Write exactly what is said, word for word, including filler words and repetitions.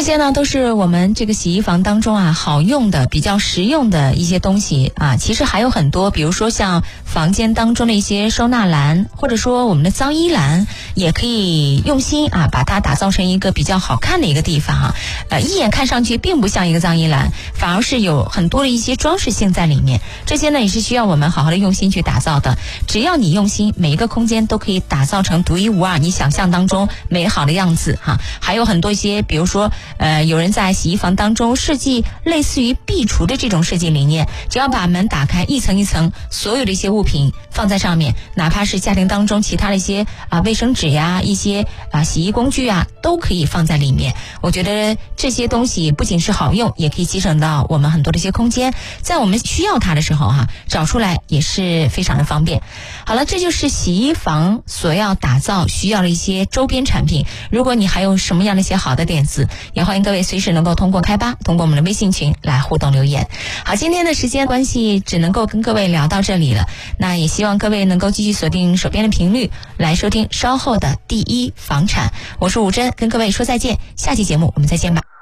这些呢都是我们这个洗衣房当中啊好用的比较实用的一些东西啊，其实还有很多，比如说像房间当中的一些收纳篮，或者说我们的脏衣篮，也可以用心啊把它打造成一个比较好看的一个地方啊，呃一眼看上去并不像一个脏衣篮，反而是有很多的一些装饰性在里面，这些呢也是需要我们好好的用心去打造的。只要你用心，每一个空间都可以打造成独一无二你想象当中美好的样子哈。还有很多一些，比如说呃，有人在洗衣房当中设计类似于壁橱的这种设计理念，只要把门打开，一层一层所有的一些物品放在上面，哪怕是家庭当中其他的一些啊卫生纸呀、一些啊洗衣工具啊，都可以放在里面。我觉得这些东西不仅是好用，也可以节省到我们很多的一些空间，在我们需要它的时候哈、啊，找出来也是非常的方便。好了，这就是洗衣房所要打造需要的一些周边产品。如果你还有什么样的一些好的点子，也欢迎各位随时能够通过开吧，通过我们的微信群来互动留言。好，今天的时间关系只能够跟各位聊到这里了，那也希望各位能够继续锁定手边的频率来收听稍后的第一房产。我是吴珍，跟各位说再见，下期节目我们再见吧。